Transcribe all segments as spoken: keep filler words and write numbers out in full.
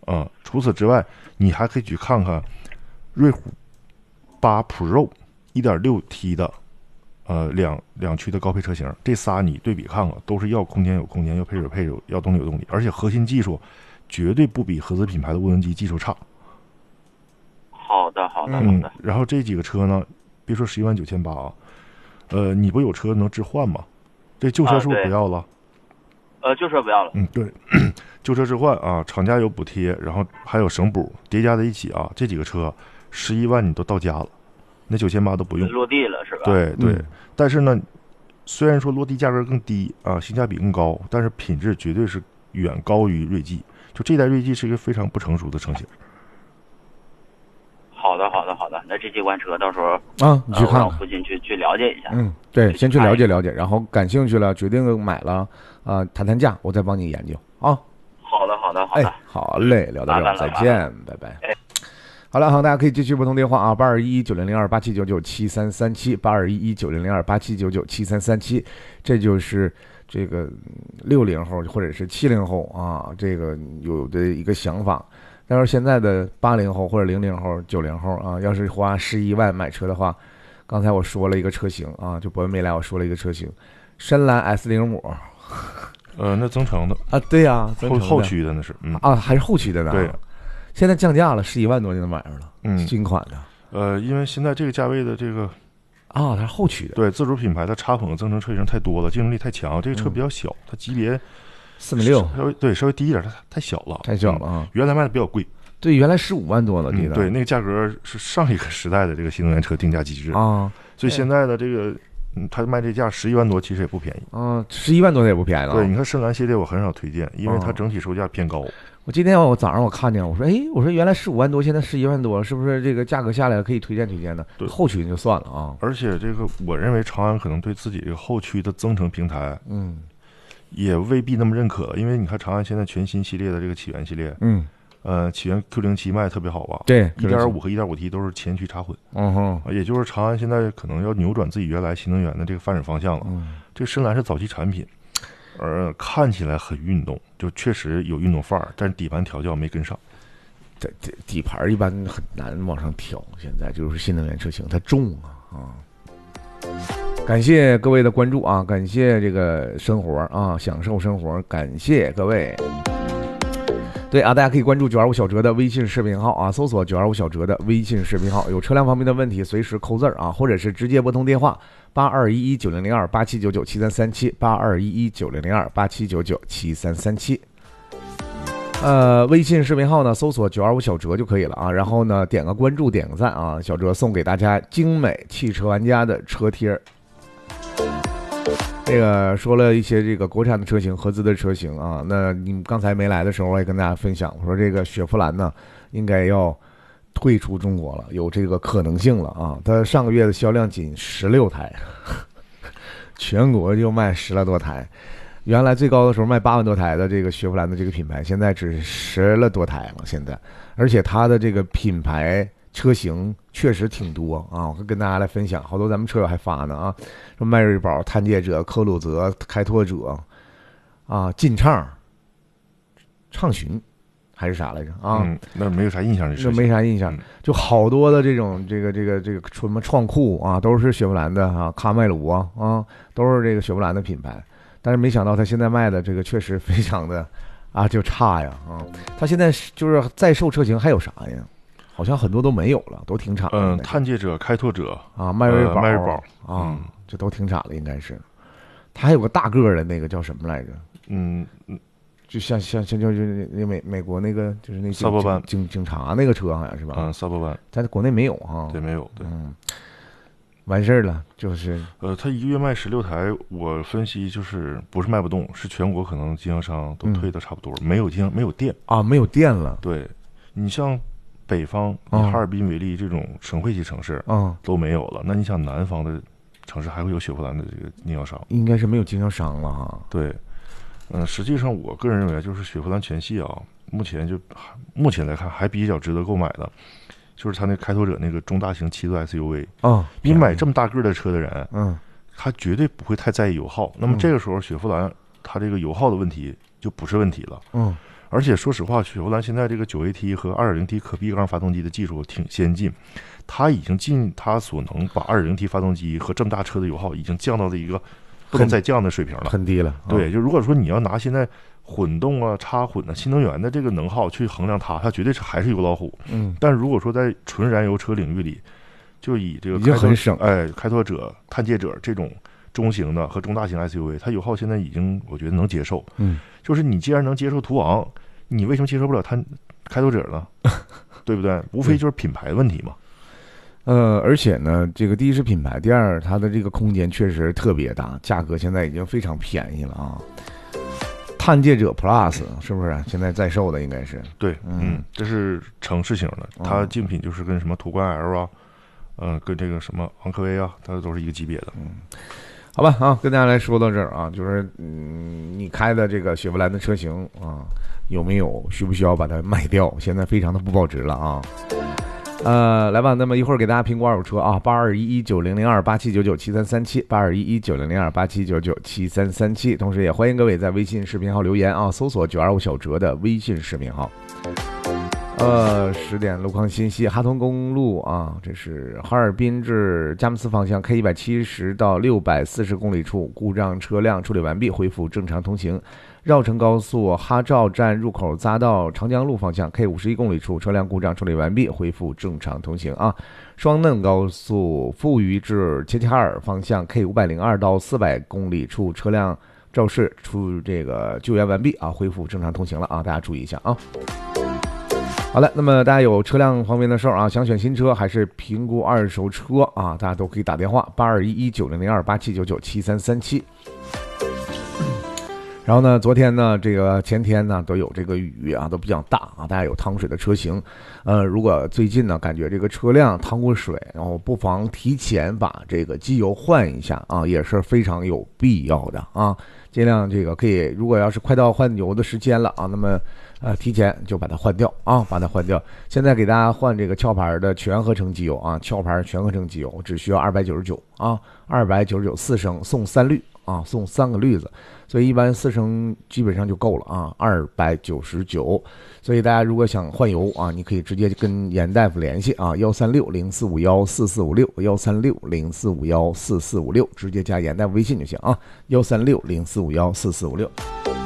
啊、嗯。除此之外，你还可以去看看瑞虎八 Pro 一点六 T 的。呃，两两驱的高配车型，这仨你对比看看，都是要空间有空间，要配置有配置，要动力有动力，而且核心技术绝对不比合资品牌的涡轮机技术差。 好的，好的，好嗯的。 然后这几个车呢，别说十一万九千八啊，呃，你不有车能置换吗？这旧车是不是不要了？啊、 呃，旧车不要了。 嗯，对，旧车置换啊，厂家有补贴，然后还有省补，叠加在一起啊，这几个车十一万你都到家了。那九千八都不用落地了是吧？ 对对、 嗯， 但是呢，虽然说落地价格更低啊，性价比更高，但是品质绝对是远高于锐际。就这代锐际是一个非常不成熟的车型。 好的，好的，好的。那这几款车到时候啊，你去看看， 呃、让父亲去去了解一下。 嗯，对，先去了解了解，然后感兴趣了，决定买了啊、呃，谈谈价，我再帮你研究啊。 好的，好的，好的。 哎，好嘞，聊到这儿，再见，拜拜。 哎好了，好，大家可以继续拨通电话啊，八二一九零零二八七九九七三三七，八二一一九零零二八七九九七三三七，这就是这个六零后或者是七零后啊，这个有的一个想法。但是现在的八零后或者零零后、九零后啊，要是花十一万买车的话，刚才我说了一个车型啊，就博文没来，我说了一个车型，深蓝 S 零五， 呃，那增程的啊，对呀、啊， 后后驱的那是，嗯啊，还是后驱的呢？ 对。 现在降价了，十一万多就能买着了， 嗯， 新款的。 呃，因为现在这个价位的这个啊，它是后驱的， 对，自主品牌的插混增程车型太多了，竞争力太强。这个车比较小，嗯、它级别四米六， 稍微对稍微低一点，它太小了， 太小了啊、嗯。 原来卖的比较贵， 对，原来十五万多呢，记得、 嗯。对，那个价格是上一个时代的这个新能源车定价机制啊， 所以现在的这个。嗯，它卖这价十一万多，其实也不便宜。 嗯，十一万多的也不便宜了。 对，你看深蓝系列我很少推荐，因为它整体售价偏高。 哦、我今天我早上我看见，我说，哎，我说原来十五万多，现在十一万多，是不是这个价格下来可以推荐推荐的？ 对， 后驱就算了啊。 而且这个，我认为长安可能对自己这个后驱的增程平台， 嗯， 也未必那么认可了，因为你看长安现在全新系列的这个起源系列， 嗯。 呃，起源 Q 零七卖特别好吧？ 对， 一点五和一点五 T 都是前驱插混。 嗯哼， 也就是长安现在可能要扭转自己原来新能源的这个发展方向了。 嗯， 这个深蓝是早期产品，而看起来很运动，就确实有运动范儿，但是底盘调教没跟上。 这这底盘一般很难往上调，现在就是新能源车型它重啊啊。感谢各位的关注啊，感谢这个生活啊，享受生活，感谢各位。对啊，大家可以关注九二五小哲的微信视频号啊，搜索九二五小哲的微信视频号，有车辆方面的问题随时扣字儿啊，或者是直接拨通电话八二一一九零零二八七九九七三三七八二一一九零零二八七九九七三三七。呃，微信视频号呢，搜索九二五小哲就可以了啊，然后呢点个关注，点个赞啊，小哲送给大家精美汽车玩家的车贴。这个说了一些这个国产的车型、合资的车型啊，那你们刚才没来的时候，我也跟大家分享，我说这个雪佛兰呢，应该要退出中国了，有这个可能性了啊。它上个月的销量仅十六台，全国就卖十来多台，原来最高的时候卖八万多台的这个雪佛兰的这个品牌，现在只十来多台了，现在，而且它的这个品牌车型确实挺多啊，我会跟大家来分享，好多咱们车友还发呢啊，说迈锐宝、探界者、科鲁泽、开拓者啊、劲畅、畅巡还是啥来着啊？ 嗯，那没有啥印象， 这没啥印象，就好多的这种这个这个这个什么创酷啊，都是雪佛兰的啊，喀麦鲁啊啊，都是这个雪佛兰的品牌，但是没想到它现在卖的这个确实非常的啊就差呀啊，它现在就是在售车型还有啥呀？好像很多都没有了，都停产了。 嗯，探界者、开拓者啊，迈锐宝、 呃、迈锐宝啊，嗯、这都停产了，应该是。它还有个大个的那个叫什么来着？ 嗯， 就像像像就是那美美国那个就是那萨博班警警察那个车好像是吧？ 嗯，萨博班在国内没有哈。 对，没有对。 嗯，完事儿了，就是呃，它一个月卖十六台，我分析就是不是卖不动，是全国可能经销商都退的差不多，嗯、没有经没有店啊，没有店了。 对，你像。北方以哈尔滨为例，这种省会级城市啊都没有了。那你想南方的城市还会有雪佛兰的这个经销商？ 应该是没有经销商了哈。 对，嗯，实际上我个人认为，就是雪佛兰全系啊，目前就目前来看还比较值得购买的，就是它那开拓者那个中大型七座 S U V 啊。 你买这么大个的车的人， 嗯， 他绝对不会太在意油耗。那么这个时候，雪佛兰它这个油耗的问题就不是问题了。 嗯。 而且说实话，雪佛兰现在这个 九 A T 和 二点零 T 可闭缸发动机的技术挺先进，它已经尽它所能把 二点零 T 发动机和这么大车的油耗已经降到了一个不能再降的水平了， 很低了。 对，就如果说你要拿现在混动啊、插混啊、新能源的这个能耗去衡量它，它绝对是还是油老虎。 嗯， 但如果说在纯燃油车领域里，就以这个已经很省， 哎，开拓者、探界者这种中型的和中大型 S U V， 它油耗现在已经我觉得能接受。 嗯， 就是你既然能接受途昂，你为什么接受不了探开拓者呢？对不对？无非就是品牌的问题嘛。 呃，而且呢，这个第一是品牌，第二它的这个空间确实特别大，价格现在已经非常便宜了啊。探界者 Plus 是不是现在在售的应该是？ 对，嗯，这是城市型的，它竞品就是跟什么途观 L 啊，嗯、呃，跟这个什么昂科威啊，它都是一个级别的。 嗯，好吧啊，跟大家来说到这儿啊，就是嗯，你开的这个雪佛兰的车型啊，有没有需不需要把它卖掉？现在非常的不保值了啊。呃，来吧，那么一会儿给大家评估二手车啊，八二一一九零零二八七九九七三三七，八二一一九零零二八七九九七三三七，同时也欢迎各位在微信视频号留言啊，搜索九二五小哲的微信视频号。呃，十点路况信息，哈通公路啊，这是哈尔滨至佳木斯方向 K 一百七十到六百四十公里处故障车辆处理完毕，恢复正常通行。绕城高速哈赵站入口匝道长江路方向 K 五十一公里处车辆故障处理完毕，恢复正常通行啊。双嫩高速富余至齐齐哈尔方向 K 五百零二到四百公里处车辆肇事出这个救援完毕啊，恢复正常通行了啊，大家注意一下啊。好了，那么大家有车辆方面的事儿啊，想选新车还是评估二手车啊，大家都可以打电话八二一一九零零二八七九九七三三七。然后呢，昨天呢，这个前天呢都有这个雨啊，都比较大啊，大家有趟水的车型，呃，如果最近呢感觉这个车辆趟过水，然后不妨提前把这个机油换一下啊，也是非常有必要的啊。尽量这个可以，如果要是快到换油的时间了啊，那么呃提前就把它换掉啊，把它换掉。现在给大家换这个壳牌的全合成机油啊，壳牌全合成机油只需要二百九十九啊，二百九十九四升送三滤啊，送三个滤子。所以一般四升基本上就够了啊，二百九十九。所以大家如果想换油啊，你可以直接跟严大夫联系啊，幺三六零四五幺四四五六，幺三六零四五幺四四五六，直接加严大夫微信就行啊，幺三六零四五幺四四五六。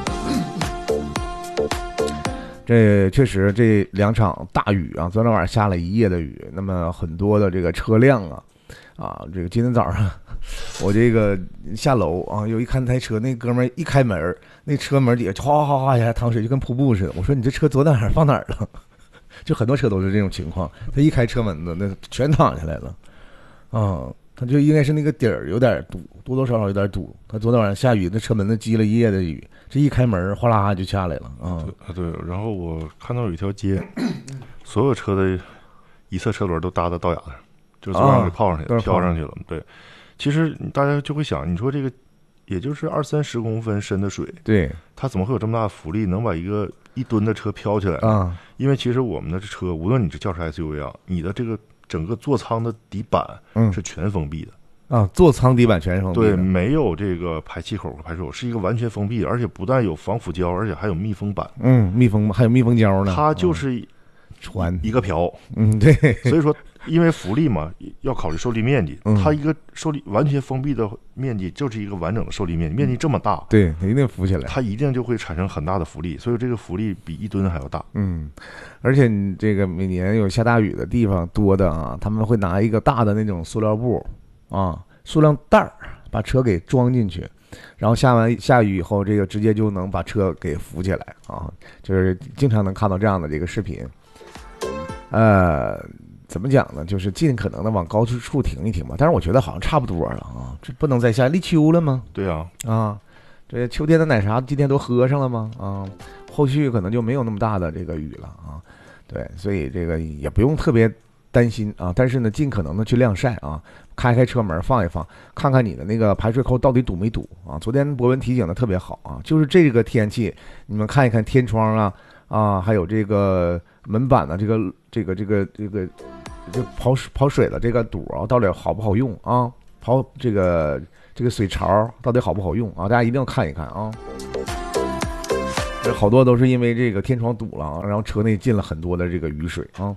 这确实这两场大雨啊，昨天晚上下了一夜的雨，那么很多的这个车辆啊，啊，这个今天早上。我这个下楼啊，有一看台车，那哥们儿一开门，那车门底下哗哗哗一下淌水，就跟瀑布似的。我说你这车昨天晚上放哪儿了？就很多车都是这种情况，他一开车门子，那全淌下来了。啊，他就应该是那个底儿有点堵，多多少少有点堵。他昨天晚上下雨，那车门子积了一夜的雨，这一开门哗啦就下来了啊。 对，然后我看到有一条街，所有车的一侧车轮都搭到道牙上，就昨晚给泡上去了，飘上去了。对。其实大家就会想，你说这个也就是二三十公分深的水， 对， 它怎么会有这么大的浮力，能把一个一吨的车飘起来啊？ 因为其实我们的车，无论你是轿车 S U V 啊，你的这个整个座舱的底板是全封闭的、 嗯、啊，座舱底板全是封闭的， 对，没有这个排气口和排水口，是一个完全封闭的，而且不但有防腐胶，而且还有密封板， 嗯，密封还有密封胶呢， 它就是船一个瓢， 嗯，对， 所以说。因为浮力嘛，要考虑受力面积。它一个受力完全封闭的面积，就是一个完整的受力面积，面积这么大， 对，它一定浮起来， 它一定就会产生很大的浮力，所以这个浮力比一吨还要大。 嗯，而且你这个每年有下大雨的地方多的啊，他们会拿一个大的那种塑料布啊，塑料袋儿把车给装进去，然后下完下雨以后，这个直接就能把车给浮起来啊，就是经常能看到这样的这个视频，呃。怎么讲呢？就是尽可能的往高处停一停吧。但是我觉得好像差不多了啊，这不能再下立秋了吗？ 对啊， 啊，这秋天的奶茶今天都喝上了吗？啊，后续可能就没有那么大的这个雨了啊。对，所以这个也不用特别担心啊。但是呢，尽可能的去晾晒啊，开开车门放一放，看看你的那个排水口到底堵没堵啊。昨天博文提醒的特别好啊，就是这个天气，你们看一看天窗啊啊，还有这个门板的、啊、这个这个这个这个。这跑跑水的这个堵啊，到底好不好用啊？跑这个这个水槽到底好不好用啊？大家一定要看一看啊！ 好多都是因为这个天窗堵了，然后车内进了很多的这个雨水啊。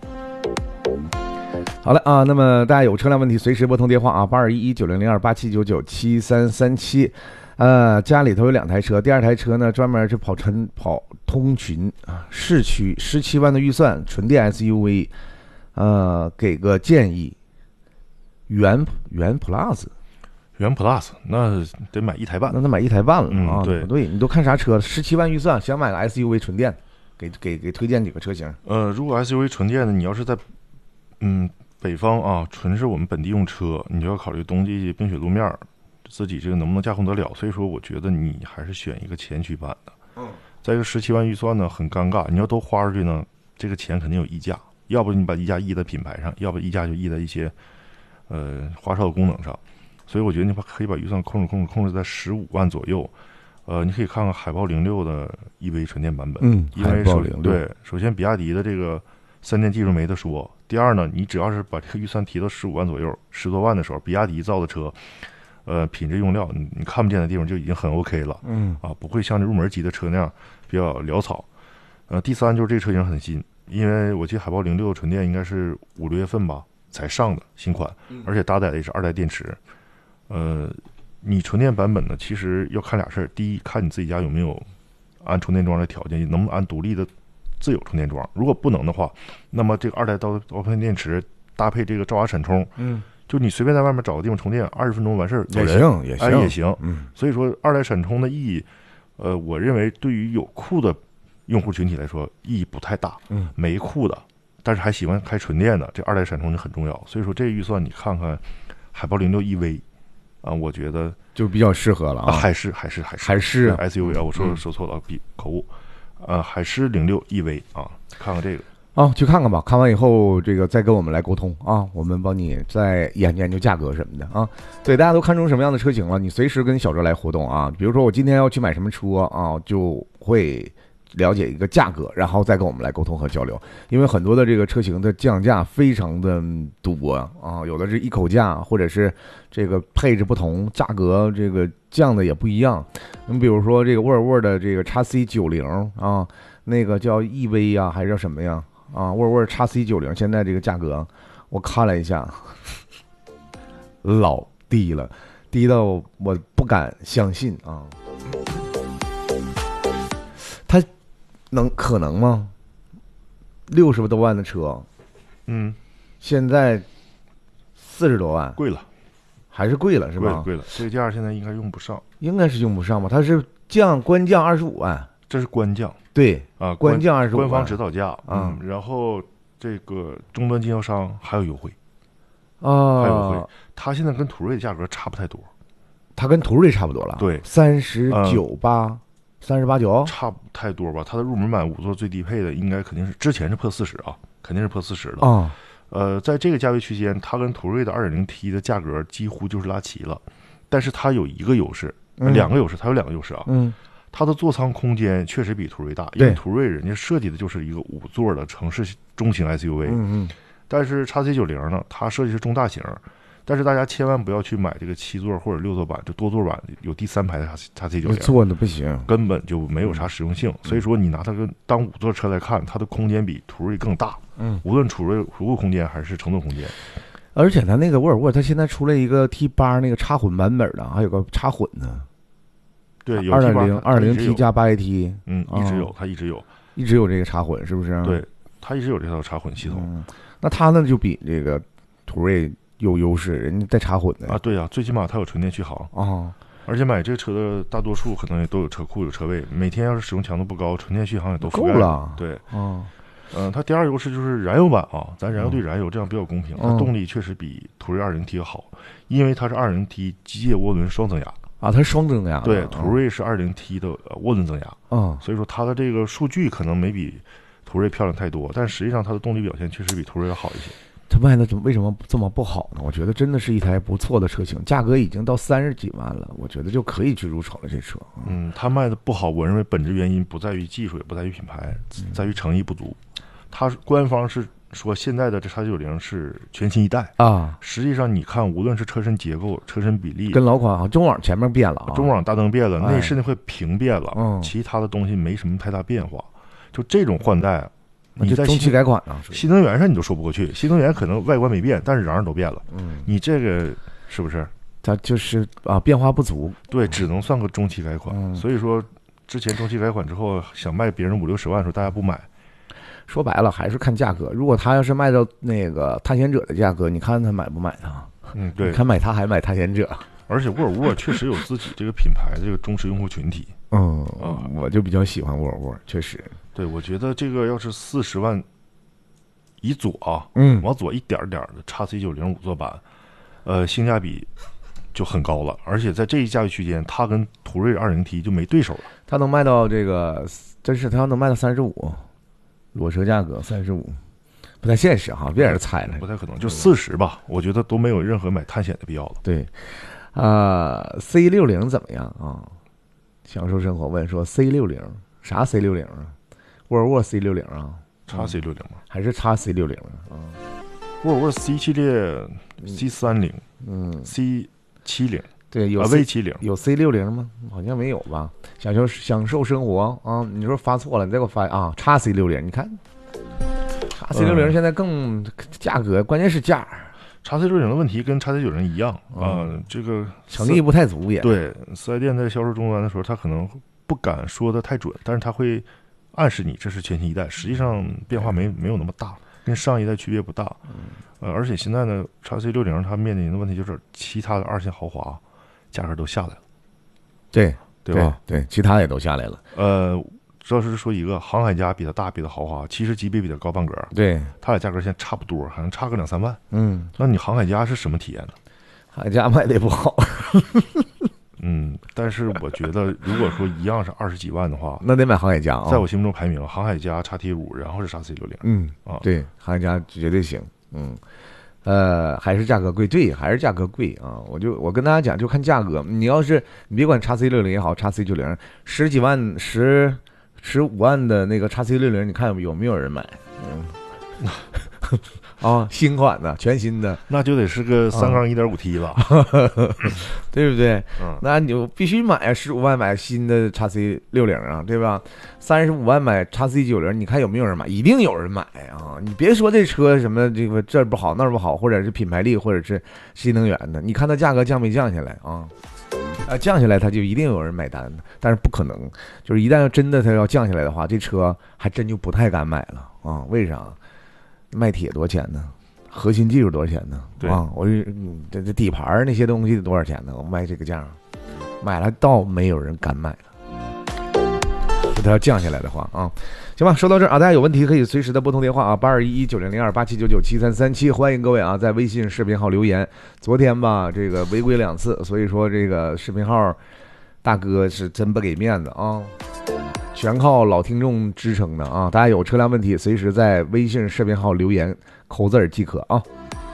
好了啊，那么大家有车辆问题，随时拨通电话啊，八二一一九零零二八七九九七三三七。呃，家里头有两台车，第二台车呢专门是跑晨跑通勤啊，市区十七万的预算，纯电 S U V， 呃，给个建议，元元 Plus。 元 Plus 那得买一台半， 那得买一台半了、 嗯、 啊！ 对对，你都看啥车？十七万预算，想买个 S U V 纯电，给给给推荐几个车型。 呃，如果 S U V 纯电的，你要是在嗯北方啊，纯是我们本地用车，你就要考虑冬季冰雪路面，自己这个能不能驾控得了。所以说，我觉得你还是选一个前驱版的。嗯。再一个十七万预算呢，很尴尬，你要都花出去呢，这个钱肯定有溢价，要不你把溢价溢在品牌上，要不溢价就溢在一些呃花哨的功能上。所以我觉得你把可以把预算控制控制控制在十五万左右，呃，你可以看看海豹零六的 E V 纯电版本， 嗯， 因为首对， 嗯、 首先比亚迪的这个三电技术没得说，第二呢，你只要是把这个预算提到十五万左右，十多万的时候，比亚迪造的车，呃，品质用料你你看不见的地方就已经很 OK 了， 嗯， 啊，不会像这入门级的车那样比较潦草。呃，第三就是这个车型很新，因为我记得海豹零六纯电应该是五六月份吧才上的新款，而且搭载的也是二代电池。呃，你纯电版本呢，其实要看俩事儿。第一，看你自己家有没有安充电桩的条件，能不能安独立的自有充电桩。如果不能的话，那么这个二代刀刀片电池搭配这个照压闪充， 嗯， 就你随便在外面找个地方充电，二十分钟完事儿也行，也行， 哎也行。 嗯， 所以说二代闪充的意义，呃，我认为对于有库的用户群体来说意义不太大。 嗯， 没库的，但是还喜欢开纯电的，这二代闪充就很重要。所以说这个预算你看看海豹零六 E V。啊，我觉得就比较适合了啊， 海狮海狮海狮海狮 S U V 啊，我说说错了，比口误，呃，海狮零六 E V 啊，看看这个啊，去看看吧，看完以后这个再跟我们来沟通啊，我们帮你再研究研究价格什么的啊。对，大家都看中什么样的车型了？你随时跟小哲来互动啊，比如说我今天要去买什么车啊，就会了解一个价格，然后再跟我们来沟通和交流。因为很多的这个车型的降价非常的多啊，有的是一口价，或者是这个配置不同，价格这个降的也不一样。你比如说这个沃尔沃的这个 X C 九十 啊，那个叫 E V 啊，还是叫什么呀？啊，沃尔沃 X C 九十 现在这个价格我看了一下，老低了，低到我不敢相信啊。它能可能吗？六十多万的车， 嗯， 现在四十多万， 贵了， 还是贵了是吧？ 贵了，这个价现在应该用不上， 应该是用不上吧？它是降官降二十五万， 这是官降， 对啊， 官降二十五万， 官方指导价，嗯，然后这个终端经销商还有优惠， 啊， 还有优惠，它现在跟途锐的价格差不太多， 它跟途锐差不多了， 对， 三十九八。三十八九差不太多吧？它的入门版五座最低配的应该肯定是之前是破四十啊，肯定是破四十的啊。 呃，在这个价位区间，它跟途锐的 二点零 T 的价格几乎就是拉齐了，但是它有一个优势， 嗯、 两个优势，它有两个优势啊。 嗯， 它的座舱空间确实比途锐大，因为途锐人家设计的就是一个五座的城市中型 S U V， 嗯嗯， 但是 X C 九十 呢，它设计是中大型。但是大家千万不要去买这个七座或者六座版，就多座版有第三排的 X C 九十， 坐的不行， 根本就没有啥实用性。嗯、所以说你拿它跟当五座车来看，它的空间比途锐更大。 嗯， 无论途锐储物空间还是乘坐空间。 而且它那个沃尔沃，它现在出了一个 T 八那个插混版本的，还有个插混的。 对，有二点零二零 T 加八 A T， 嗯，一直有，它一直有， 一直有这个插混，是不是？ 对，它一直有这套插混系统。 嗯、那它呢就比这个途锐有优势，人家带插混的啊，对啊，最起码它有纯电续航啊， 而且买这个车的大多数可能也都有车库有车位，每天要是使用强度不高，纯电续航也都够了。 对， 啊，嗯、 呃，它第二优势就是燃油版啊，咱燃油对燃油这样比较公平，它动力确实比途锐 二点零 T 要好，因为它是 二点零 T 机械涡轮双增压啊，它是双增压， 对，途锐是 二点零 T 的涡轮增压， 嗯， 所以说它的这个数据可能没比途锐漂亮太多，但实际上它的动力表现确实比途锐要好一些。 它卖的怎么为什么这么不好呢？我觉得真的是一台不错的车型，价格已经到三十几万了，我觉得就可以去入手了这车。 嗯，它卖的不好，我认为本质原因不在于技术，也不在于品牌，在于诚意不足。它官方是说现在的这叉七九零是全新一代啊， 实际上你看，无论是车身结构、车身比例， 跟老款啊，中网前面变了啊， 中网大灯变了， 哎内饰那块屏变了， 嗯， 其他的东西没什么太大变化。就这种换代， 那你在就中期改款啊， 新能源上你都说不过去，新能源可能外观没变，但是瓤都变了。 嗯， 你这个是不是？ 它就是啊，变化不足， 对，只能算个中期改款。 嗯、 所以说，之前中期改款之后想卖别人五六十万的时候，大家不买。 说白了还是看价格。如果他要是卖到那个探险者的价格，你看他买不买它？ 嗯，对， 你看买它还买探险者。 而且沃尔沃确实有自己这个品牌的这个忠实用户群体。 嗯啊， 我就比较喜欢沃尔沃，确实。 对，我觉得这个要是四十万以左啊， 嗯， 往左一点点的 X C 九零五座版，呃，性价比就很高了。而且在这一价位区间，它跟途锐 二零 T 就没对手了。 它能卖到这个，真是它要能卖到三十五，裸车价格三十五，不太现实哈，别在这猜了， 不太可能，就四十吧，我觉得都没有任何买探险的必要了。 对，啊、呃、，C 六零怎么样啊？享受生活问说 C 六零啥 C 六零啊？沃尔沃 C 六零啊？ 叉 C 六零吗？ 还是叉 C 六零啊？ 沃尔沃 C 系列 C 三零， 嗯 ，C 七零， 对，有 V 七零， 有 C 六零吗？好像没有吧？享受享受生活啊！你说发错了，你再给我发啊！叉 C 六零，你看，叉 C 六零现在更价格，关键是价。 叉 C 六零的问题跟叉 C 九零一样啊、呃，这个诚意不太足也。 对，四 S 店在销售终端的时候，他可能不敢说的太准，但是他会暗示你这是全新一代，实际上变化没没有那么大，跟上一代区别不大。呃，而且现在呢，叉 C 六零它面临的问题就是其他的二线豪华价格都下来了， 对对吧？ 对，对，其他也都下来了。 呃，主要是说一个航海家比它大，比它豪华，其实级别比它高半格， 对， 它俩价格现在差不多，好像差个两三万。 嗯， 那你航海家是什么体验呢？ 航海家卖的也不好。 嗯，但是我觉得，如果说一样是二十几万的话， 那得买航海家啊。 在我心目中排名，航海家、叉 T 五，然后是叉 C 六零。 嗯啊， 对，航海家绝对行。嗯，呃，还是价格贵，对，还是价格贵啊。我就我跟大家讲，就看价格。你要是你别管叉 C 六零也好，叉 C 九零，十几万、十十五万的那个叉 C 六零，你看有没有人买？嗯。啊，新款的，全新的， 那就得是个三缸一点五 T 了， 对不对？ 嗯， 那你就必须买啊，十五万买新的 X C 六零啊，对吧？三十五万买 X C 九零，你看有没有人买？一定有人买啊！你别说这车什么这个这儿不好那儿不好，或者是品牌力，或者是新能源的，你看它价格降没降下来啊？啊，降下来它就一定有人买单的，但是不可能，就是一旦要真的它要降下来的话，这车还真就不太敢买了啊？为啥？卖铁多少钱呢？核心技术多少钱呢？ 对啊，我这这底盘那些东西多少钱呢？我卖这个价，买了倒没有人敢买了。它要降下来的话啊，行吧，说到这儿啊，大家有问题可以随时的拨通电话啊，八二一一九零零二八七九九七三三七，欢迎各位啊，在微信视频号留言。昨天吧，这个违规两次，所以说这个视频号大哥是真不给面子啊。全靠老听众支撑的啊！大家有车辆问题，随时在微信视频号留言扣字儿即可啊。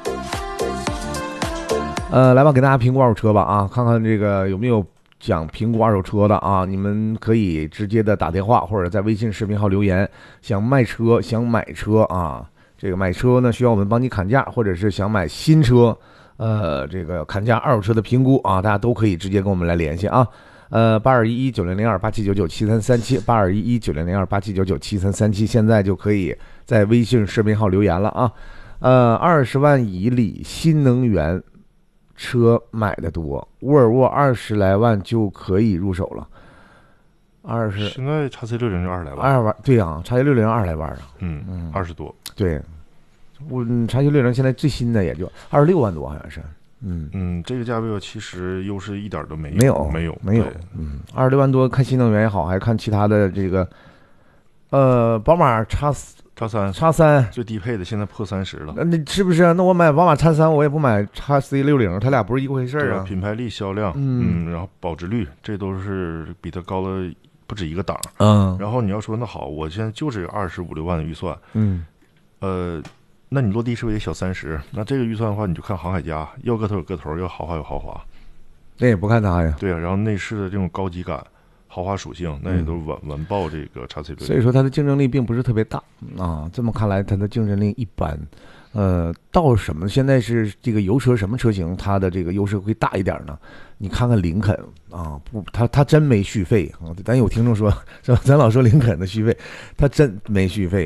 呃，来吧，给大家评估二手车吧啊，看看这个有没有讲评估二手车的啊？你们可以直接的打电话或者在微信视频号留言，想卖车、想买车啊，这个买车呢需要我们帮你砍价，或者是想买新车，呃，这个砍价二手车的评估啊，大家都可以直接跟我们来联系啊。呃，八二一一九零零二八七九九七三三七，八二一一九零零二八七九九七三三七，现在就可以在微信视频号留言了啊。呃，二十万以里新能源车买的多，沃尔沃二十来万就可以入手了。二十现在 X C 六零就二十来万， 二十万，对啊 ，X C 六零二十来万啊， 嗯嗯，二十多， 对，我 X C 六零现在最新的也就二十六万多，好像是。嗯嗯，这个价位其实优势一点都没有， 没有， 没有， 没有。嗯，二十六万多，看新能源也好，还看其他的这个，呃，宝马叉叉三叉三最低配的现在破三十了。 那你是不是？那我买宝马叉三，我也不买叉 C 六零，它俩不是一回事啊。 品牌力、销量， 嗯, 嗯，然后保值率，这都是比它高了不止一个档。 嗯， 然后你要说那好，我现在就是二十五六万的预算， 嗯， 呃。那你落地是不是也小三十？那这个预算的话，你就看航海家，要个头有个头，要豪华有豪华。 那也不看它呀。 对啊，然后内饰的这种高级感， 豪华属性，那也都完完爆这个叉 C 六。 所以说它的竞争力并不是特别大啊。这么看来，它的竞争力一般。呃，到什么？现在是这个油车什么车型，它的这个优势会大一点呢？你看看林肯啊，不，它它真没续费啊。咱有听众说，是吧？咱老说林肯的续费，它真没续费。